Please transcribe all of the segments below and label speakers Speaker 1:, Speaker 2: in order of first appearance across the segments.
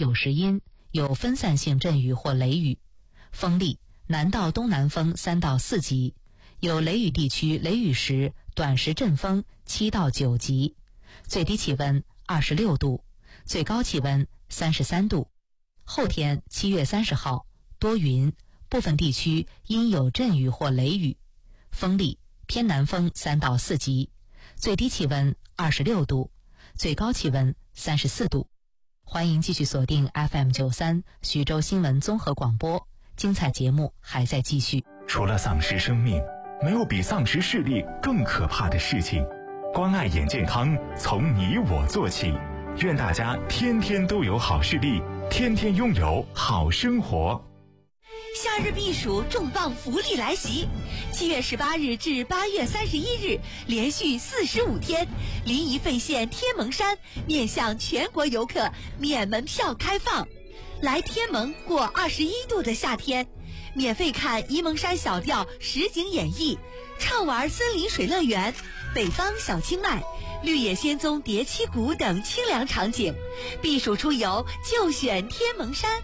Speaker 1: 90阴，有分散性阵雨或雷雨。风力南到东南风3到4级，有雷雨地区雷雨时短时阵风7到9级。最低气温26度，最高气温33度。后天7月30号多云，部分地区阴有阵雨或雷雨，风力偏南风3到4级，最低气温26度，最高气温34度。欢迎继续锁定 FM93 徐州新闻综合广播，精彩节目还在继续。
Speaker 2: 除了丧失生命，没有比丧失视力更可怕的事情。关爱眼健康，从你我做起。愿大家天天都有好视力，天天拥有好生活。
Speaker 3: 夏日避暑重磅福利来袭！7月18日至8月31日，连续45天，临沂费县天门山面向全国游客免门票开放。来天门过21度的夏天，免费看沂蒙山小调实景演绎，畅玩森林水乐园、北方小清迈、绿野仙踪叠七谷等清凉场景。避暑出游就选天门山。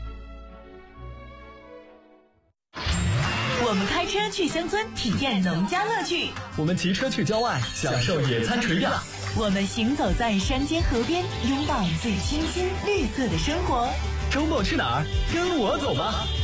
Speaker 3: 我们开车去乡村体验农家乐趣，
Speaker 4: 我们骑车去郊外享受野餐垂钓，
Speaker 3: 我们行走在山间河边拥抱最清新绿色的生活。
Speaker 4: 周末去哪儿？跟我走吧。